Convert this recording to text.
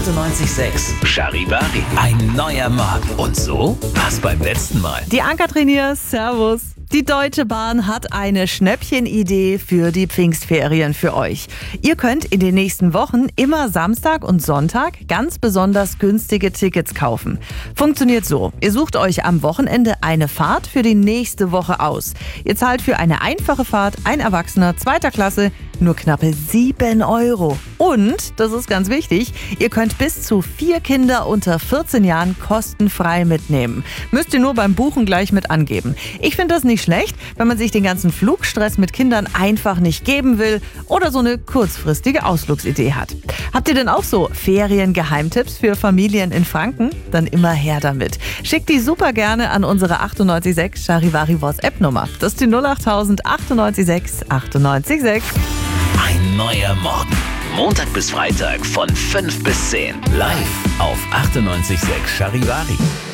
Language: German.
98,6 Charivari. Ein neuer Morgen. Und so war's beim letzten Mal. Die Ann-Kathrin hier, servus. Die Deutsche Bahn hat eine Schnäppchenidee für die Pfingstferien für euch. Ihr könnt in den nächsten Wochen immer Samstag und Sonntag ganz besonders günstige Tickets kaufen. Funktioniert so: Ihr sucht euch am Wochenende eine Fahrt für die nächste Woche aus. Ihr zahlt für eine einfache Fahrt, ein Erwachsener 2. Klasse, nur knappe 7 €. Und, das ist ganz wichtig, ihr könnt bis zu 4 Kinder unter 14 Jahren kostenfrei mitnehmen. Müsst ihr nur beim Buchen gleich mit angeben. Ich finde das nicht schlecht, wenn man sich den ganzen Flugstress mit Kindern einfach nicht geben will oder so eine kurzfristige Ausflugsidee hat. Habt ihr denn auch so Ferien-Geheimtipps für Familien in Franken? Dann immer her damit. Schickt die super gerne an unsere 98,6 Charivari WhatsApp-Nummer. Das ist die 08000 98,6 98,6. Ein neuer Morgen. Montag bis Freitag von 5 bis 10. Live auf 98,6 Charivari.